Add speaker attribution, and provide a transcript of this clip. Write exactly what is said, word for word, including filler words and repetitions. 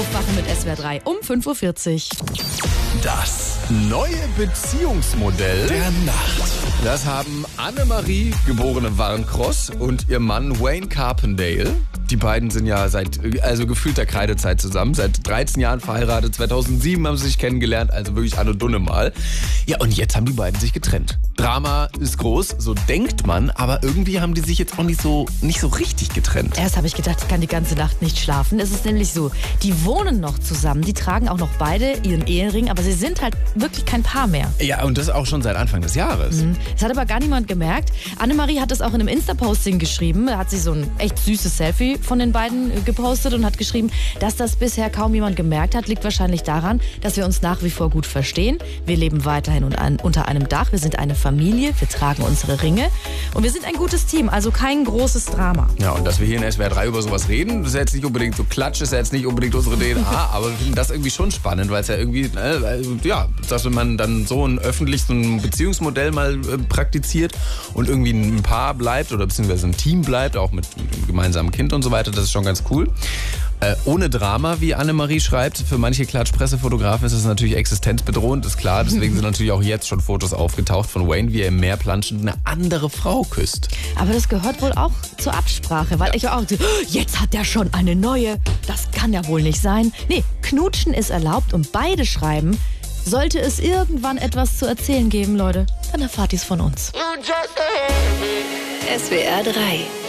Speaker 1: Aufwachen mit S W R drei um fünf Uhr vierzig.
Speaker 2: Das neue Beziehungsmodell der Nacht. Das haben Annemarie, geborene Warncross, und ihr Mann Wayne Carpendale. Die beiden sind ja seit, also gefühlter Kreidezeit zusammen, seit dreizehn Jahren verheiratet. zweitausendsieben haben sie sich kennengelernt, also wirklich Anno Dunne mal. Ja, und jetzt haben die beiden sich getrennt. Drama ist groß, so denkt man, aber irgendwie haben die sich jetzt auch nicht so, nicht so richtig getrennt.
Speaker 1: Erst habe ich gedacht, ich kann die ganze Nacht nicht schlafen. Es ist nämlich so, die wohnen noch zusammen, die tragen auch noch beide ihren Ehering, aber sie sind halt wirklich kein Paar mehr.
Speaker 2: Ja, und das auch schon seit Anfang des Jahres.
Speaker 1: Mhm. Das hat aber gar niemand gemerkt. Annemarie hat es auch in einem Insta-Posting geschrieben. Da hat sie so ein echt süßes Selfie von den beiden gepostet und hat geschrieben, dass das bisher kaum jemand gemerkt hat, liegt wahrscheinlich daran, dass wir uns nach wie vor gut verstehen. Wir leben weiterhin unter einem Dach, wir sind eine Familie, wir tragen unsere Ringe und wir sind ein gutes Team, also kein großes Drama.
Speaker 2: Ja, und dass wir hier in S W R drei über sowas reden, das ist jetzt nicht unbedingt so Klatsch, ist jetzt nicht unbedingt unsere D N A, aber wir finden das irgendwie schon spannend, weil es ja irgendwie, äh, ja, dass man dann so ein öffentlich so ein Beziehungsmodell mal äh, praktiziert und irgendwie ein Paar bleibt oder beziehungsweise ein Team bleibt, auch mit, mit einem gemeinsamen Kind und so weiter, das ist schon ganz cool. Äh, ohne Drama, wie Annemarie schreibt, für manche Klatschpressefotografen ist es natürlich existenzbedrohend, ist klar. Deswegen sind natürlich auch jetzt schon Fotos aufgetaucht von Wayne, wie er im Meer planschend eine andere Frau küsst.
Speaker 1: Aber das gehört wohl auch zur Absprache, weil ja. ich auch, jetzt hat er schon eine neue, das kann ja wohl nicht sein. Nee, Knutschen ist erlaubt und beide schreiben, sollte es irgendwann etwas zu erzählen geben, Leute, dann erfahrt ihr es von uns.
Speaker 3: S W R drei